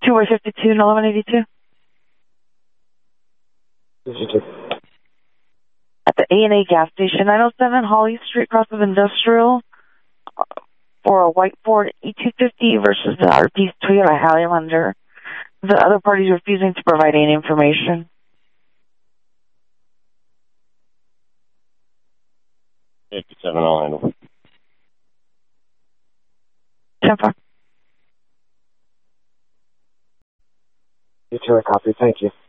252 and 1182. At the A&A gas station, 907 Holly Street, across of Industrial, for a white Ford E250 versus the RP's Toyota Highlander. The other parties refusing to provide any information. 57, I'll handle. 10-4. You two are copy. Thank you.